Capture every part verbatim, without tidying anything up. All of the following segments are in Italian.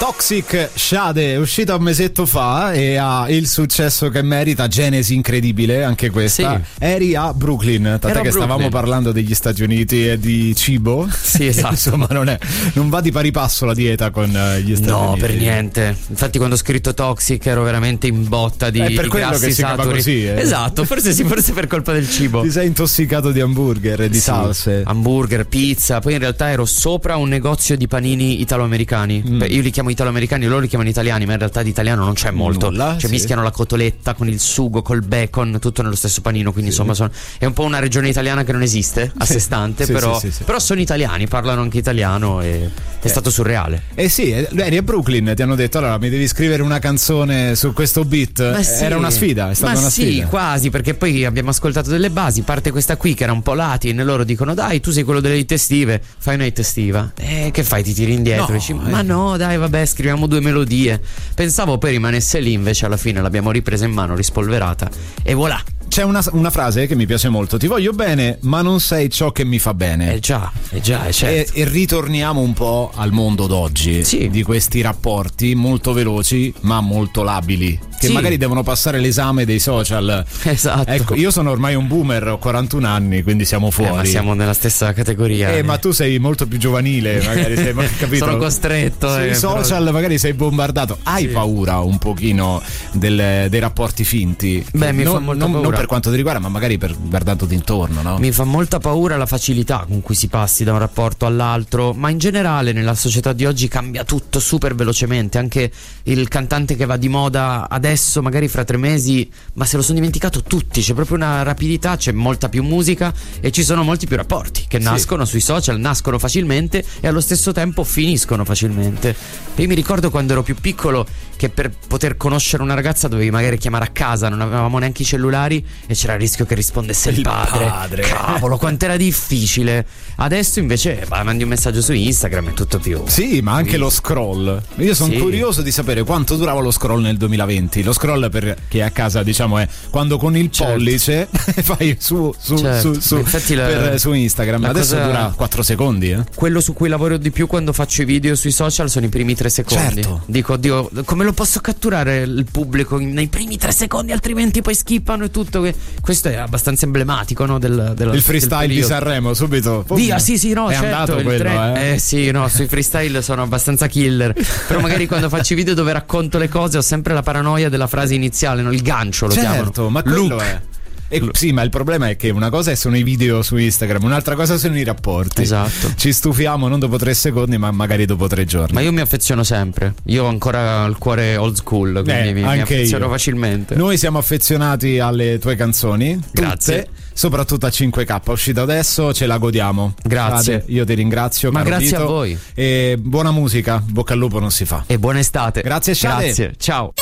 Toxic Shade è uscita un mesetto fa e ha il successo che merita, genesi incredibile anche questa. Sì. Eri a Brooklyn, tant'è Ero che Brooklyn. stavamo parlando degli Stati Uniti e di cibo. Sì, esatto. Insomma, non, è, non va di pari passo la dieta con gli Stati no, Uniti. No, per niente. Infatti quando ho scritto Toxic ero veramente in botta di, è per di quello grassi che si saturi. chiama così, eh. Esatto, forse sì, forse per colpa del cibo. Ti sei intossicato di hamburger e di sì, salse. Hamburger, pizza. Poi in realtà ero sopra un negozio di panini italo-americani. Mm. Io li chiamo italo-americani, loro li chiamano italiani, ma in realtà di italiano non c'è molto. Nulla, cioè sì. mischiano la cotoletta con il sugo, col bacon, tutto nello stesso panino. Quindi sì. insomma sono, è un po' una regione italiana che non esiste a sì. sé stante, sì, però, sì, sì, sì. però sono italiani, parlano anche italiano e è eh. stato surreale. Eh sì, eri a Brooklyn, ti hanno detto allora mi devi scrivere una canzone su questo beat. Sì. Era una sfida, è stata ma una sì, sfida. Quasi, perché poi abbiamo ascoltato delle basi, parte questa qui che era un po' latin e loro dicono dai tu sei quello delle hit estive, fai una hit estiva. Eh, che fai, ti tiri indietro? No, Dici, eh. ma no dai vabbè scriviamo due melodie. Pensavo poi rimanesse lì, invece alla fine l'abbiamo ripresa in mano, rispolverata e voilà. C'è una, una frase che mi piace molto: ti voglio bene ma non sei ciò che mi fa bene. Eh già, eh già, eh certo. E, e ritorniamo un po' al mondo d'oggi, sì. di questi rapporti molto veloci ma molto labili, che sì. magari devono passare l'esame dei social. Esatto. Ecco, io sono ormai un boomer, ho quarantuno anni, quindi siamo fuori. Eh, ma siamo nella stessa categoria. Eh, eh. ma tu sei molto più giovanile, magari sei, capito? Sono costretto. Sui eh, social però... magari sei bombardato. Hai sì. paura un pochino del, dei rapporti finti? Beh, mi non, fa molta non, paura. non per quanto ti riguarda, ma magari per guardandoti intorno, no? Mi fa molta paura la facilità con cui si passi da un rapporto all'altro, ma in generale nella società di oggi cambia tutto super velocemente. Anche il cantante che va di moda adesso, magari fra tre mesi, ma se lo sono dimenticato tutti. C'è proprio una rapidità, c'è molta più musica e ci sono molti più rapporti che nascono sì. sui social, nascono facilmente e allo stesso tempo finiscono facilmente. Io mi ricordo quando ero più piccolo che per poter conoscere una ragazza dovevi magari chiamare a casa, non avevamo neanche i cellulari e c'era il rischio che rispondesse il, il padre. padre Cavolo, quanto era difficile. Adesso invece bah, mandi un messaggio su Instagram, è tutto più. Sì, ma anche lo scroll. Io sono sì. curioso di sapere quanto durava lo scroll nel duemilaventi. Lo scroll, per chi è a casa, diciamo, è quando con il certo. pollice fai su su, certo. su, su, la, per, su Instagram. Adesso cosa... dura quattro secondi. Eh? Quello su cui lavoro di più quando faccio i video sui social sono i primi tre secondi. Certo. Dico, oddio, come lo posso catturare il pubblico nei primi tre secondi, altrimenti poi skippano e tutto. Questo è abbastanza emblematico, no? Del, del, il freestyle del di Sanremo, subito. Via, sì, sì, no, è certo. Andato il quello, tre... eh? eh sì, no, sui freestyle sono abbastanza killer. Però magari quando faccio i video dove racconto le cose ho sempre la paranoia della frase iniziale, no? Il gancio lo certo, chiamano. Certo, ma quello Look. è. E, sì, ma il problema è che una cosa sono i video su Instagram, un'altra cosa sono i rapporti. Esatto. Ci stufiamo non dopo tre secondi, ma magari dopo tre giorni. Ma io mi affeziono sempre. Io ho ancora il cuore old school, quindi eh, mi, mi affeziono io. facilmente. Noi siamo affezionati alle tue canzoni. Grazie. Tutte, soprattutto a cinque K, uscita adesso, ce la godiamo. Grazie. Fate, io ti ringrazio. Ma grazie Dito, a voi. E buona musica, bocca al lupo non si fa. E buona estate. Grazie, Shade. Grazie, ciao.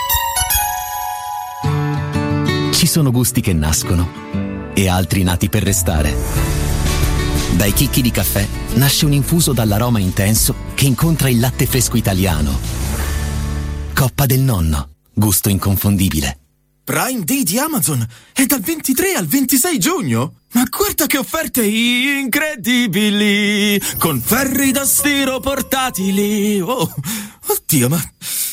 Ci sono gusti che nascono e altri nati per restare. Dai chicchi di caffè nasce un infuso dall'aroma intenso che incontra il latte fresco italiano. Coppa del Nonno, gusto inconfondibile. Prime Day di Amazon è dal ventitré al ventisei giugno. Ma guarda che offerte incredibili, con ferri da stiro portatili. Oh, oddio, ma